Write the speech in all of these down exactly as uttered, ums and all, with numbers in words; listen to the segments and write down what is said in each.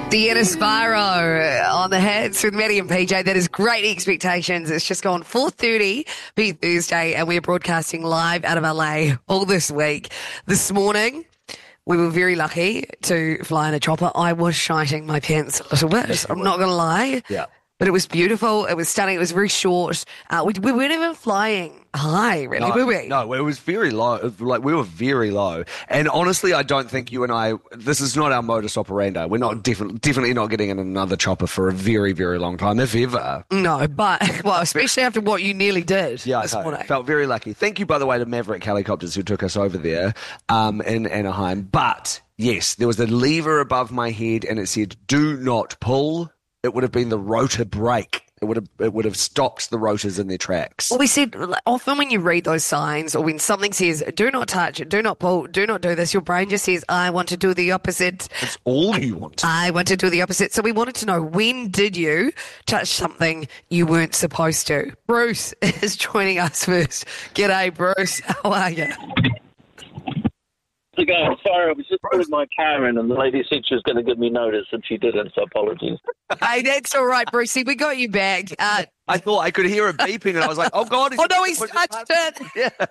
Deanna Spyro on the hits with Maddie and P J. That is Great Expectations. It's just gone four thirty be Thursday, and we're broadcasting live out of L A all this week. This morning, we were very lucky to fly in a chopper. I was shiting my pants a little bit. Yes, I'm not going to lie. Yeah. But it was beautiful. It was stunning. It was very short. Uh, we, we weren't even flying high, really, No, were we? no, it was very low. Like, we were very low. And honestly, I don't think you and I, this is not our modus operandi. We're not definitely, definitely not getting in another chopper for a very, very long time, if ever. No, but, well, especially after what you nearly did Yeah, this I morning. felt very lucky. Thank you, by the way, to Maverick Helicopters who took us over there um, in Anaheim. But, yes, there was a lever above my head and it said, do not pull. It would have been the rotor brake. It would have it would have stopped the rotors in their tracks. Well, we said often when you read those signs or when something says, do not touch, do not pull, do not do this, your brain just says, I want to do the opposite. It's all you want. I want to do the opposite. So we wanted to know, when did you touch something you weren't supposed to? Bruce is joining us first. G'day, Bruce. How are you? To go, sorry, I was just putting my car in and the lady said she was going to give me notice and she didn't, so apologies. Hey, that's all right, Brucey. We got you back. Uh, I thought I could hear it beeping and I was like, oh, God. oh, no, he's touched it. Yeah.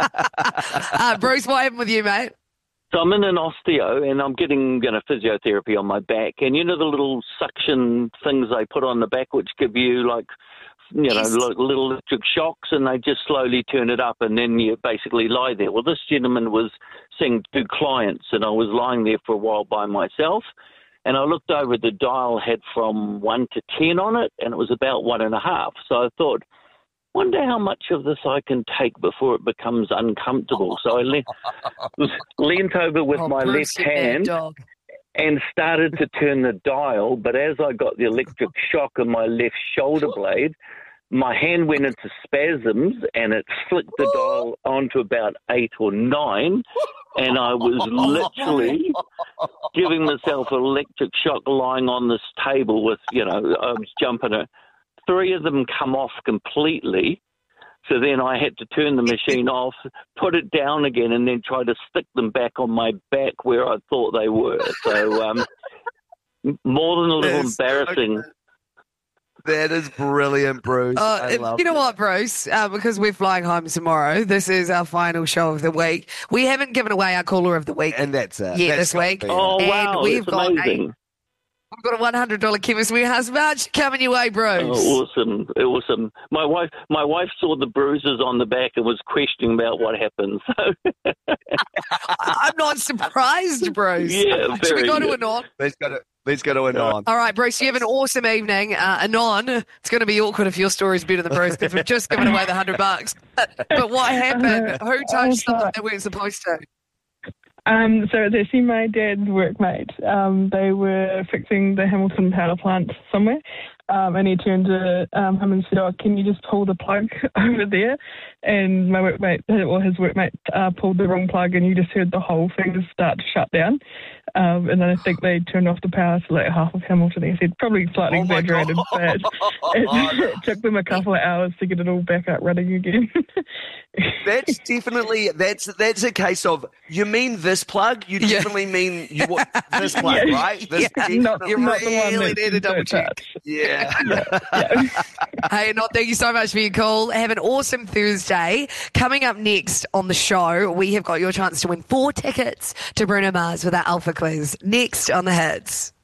uh, Bruce, what happened with you, mate? So I'm in an osteo and I'm getting you know, physiotherapy on my back. And you know the little suction things they put on the back which give you like, you know, Yes. little electric shocks, and they just slowly turn it up and then you basically lie there. Well, this gentleman was seeing two clients and I was lying there for a while by myself. And I looked over, the dial had from one to ten on it, and it was about one and a half. So I thought, wonder how much of this I can take before it becomes uncomfortable. So I le- leant over with Oh, my Bruce, left you bad hand dog. and started to turn the dial. But as I got the electric shock in my left shoulder blade, my hand went into spasms and it flicked the dial onto about eight or nine. And I was literally giving myself an electric shock lying on this table with, you know, I was jumping it. Three of them come off completely. So then I had to turn the machine off, put it down again, and then try to stick them back on my back where I thought they were. So um, more than a little Yes. embarrassing. That is brilliant, Bruce. Uh, I if- love you know it. what, Bruce? Uh, because we're flying home tomorrow, this is our final show of the week. We haven't given away our caller of the week And that's it. yet That's this week. gotta be it. Oh, And wow, we've that's got a- amazing. We've got a one hundred dollars Chemist Warehouse voucher coming your way, Bruce. Oh, awesome, awesome. My wife, my wife saw the bruises on the back and was questioning about what happened. So, I'm not surprised, Bruce. Yeah, Should we very go to good. Anon? Let's go to, let's go to Anon. All right, Bruce, you have an awesome evening. Uh, Anon, it's going to be awkward if your story's better than Bruce because we've just given away the one hundred bucks. But what happened? Who touched something they weren't supposed to? Um, so it's actually my dad's workmate. Um, they were fixing the Hamilton power plant somewhere, um, and he turned to um, him and said, "Oh, can you just pull the plug over there?" And my workmate, or his workmate, uh, pulled the wrong plug, and you just heard the whole thing just start to shut down. Um, and then I think they turned off the power to like half of Hamilton. He said probably slightly Oh my exaggerated, God. but it, it took them a couple of hours to get it all back up running again. That's definitely, that's that's a case of, you mean this plug? You Yeah. definitely mean you want this plug, Yeah. right? This Yeah, not, You not the one really that need to double don't check. touch. Yeah. Hey, Anon, thank you so much for your call. Have an awesome Thursday. Coming up next on the show, we have got your chance to win four tickets to Bruno Mars with our Alpha Quiz. Next on the hits.